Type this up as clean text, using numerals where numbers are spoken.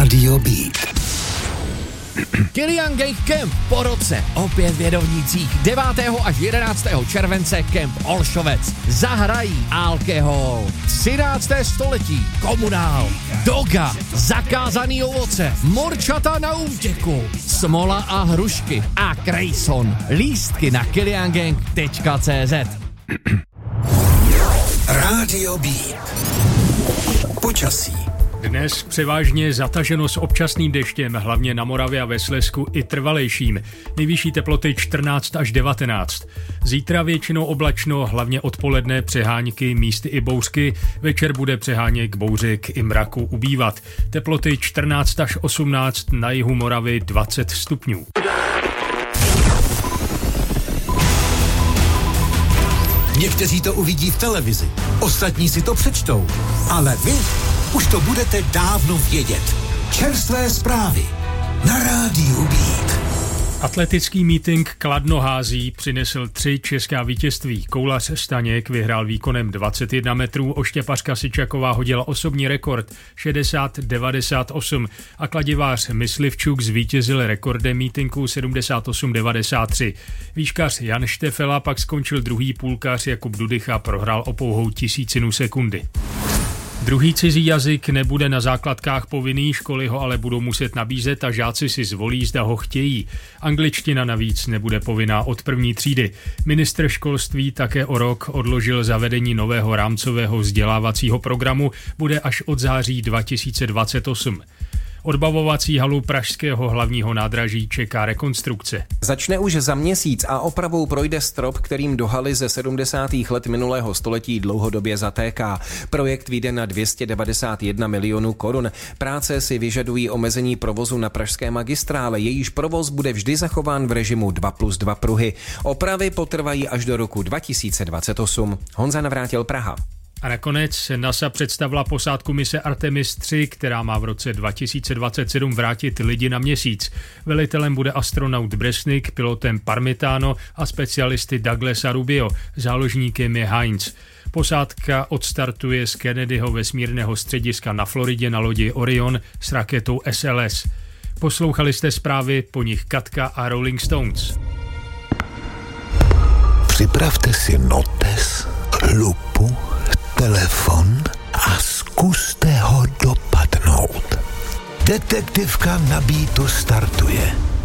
Rádio Beat. Kilian Gang Camp po roce opět v Jedovnicích 9. až 11. července Camp Olšovec. Zahrají alkohol, 13. století, komunál, doga, zakázaný ovoce, morčata na útěku, smola a hrušky a Grayson. Lístky na kiliangang.cz. Rádio Beat. Počasí. Dnes převážně zataženo s občasným deštěm, hlavně na Moravě a ve Slezsku i trvalejším. Nejvyšší teploty 14 až 19. Zítra většinou oblačno, hlavně odpoledne přehánky, místy i bouřky. Večer bude přeháněk, bouřek i mraku ubývat. Teploty 14 až 18, na jihu Moravy 20 stupňů. Někteří to uvidí v televizi, ostatní si to přečtou, ale vy už to budete dávno vědět. Čerstvé zprávy na Rádiu Beat. Atletický meeting Kladno hází přinesl 3 česká vítězství. Koulař Staněk vyhrál výkonem 21 metrů, oštěpařka Sičaková hodila osobní rekord 60,98 a kladivář Myslivčuk zvítězil rekordem meetingu 78,93. Výškař Jan Štefela pak skončil druhý, půlkař Jakub Dudycha prohrál o pouhou tisícinu sekundy. Druhý cizí jazyk nebude na základkách povinný, školy ho ale budou muset nabízet a žáci si zvolí, zda ho chtějí. Angličtina navíc nebude povinná od první třídy. Ministr školství také o rok odložil zavedení nového rámcového vzdělávacího programu, bude až od září 2028. Odbavovací halu pražského hlavního nádraží čeká rekonstrukce. Začne už za měsíc a opravou projde strop, kterým do haly ze 70. let minulého století dlouhodobě zatéká. Projekt vyjde na 291 milionů korun. Práce si vyžadují omezení provozu na pražské magistrále, jejíž provoz bude vždy zachován v režimu 2+2 pruhy. Opravy potrvají až do roku 2028. Honza Navrátil, Praha. A nakonec NASA představila posádku mise Artemis 3, která má v roce 2027 vrátit lidi na Měsíc. Velitelem bude astronaut Bresnik, pilotem Parmitano a specialisty Douglas a Rubio. Záložníkem je Heinz. Posádka odstartuje z Kennedyho vesmírného střediska na Floridě na lodi Orion s raketou SLS. Poslouchali jste zprávy, po nich Katka a Rolling Stones. Připravte si notes, lupu, telefon a zkuste ho dopadnout. Detektivka na Beatu startuje.